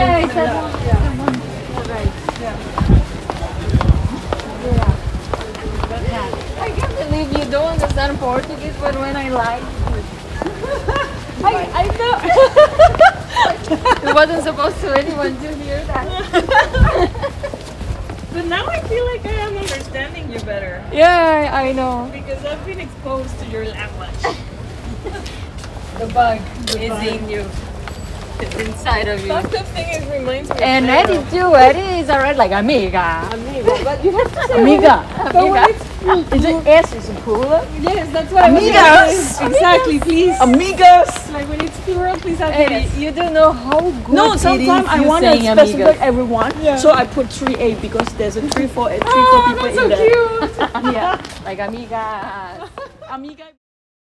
Yeah, it's that one. Right. Yeah. I can't believe you don't understand Portuguese, but when I like I know. It wasn't supposed to anyone to hear that. But now I feel like I am understanding you better Yeah, I know. because I've been exposed to your language. The bug is in you. It's inside of you. That good thing is reminds me. And of Eddie too. Eddie is alright like amiga. Amiga, but you have to say Amiga. But when it's Is it S is it plural? yes, that's what I was Amigas. gonna say. Exactly, please. Amigas. Like when it's plural, please have Eddie, yes. you don't know how good No, it is sometimes I you want to saying specify amigas. everyone, Yeah. so I put 3A because there's a 3 4 and 3 4 Oh, people that's in so there. cute. Yeah, like amigas. Amiga.